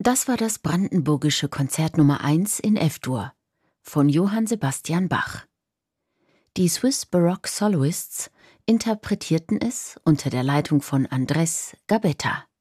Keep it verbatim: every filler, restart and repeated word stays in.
Das war das Brandenburgische Konzert Nummer eins in F-Dur von Johann Sebastian Bach. Die Swiss Baroque Soloists interpretierten es unter der Leitung von Andrés Gabetta.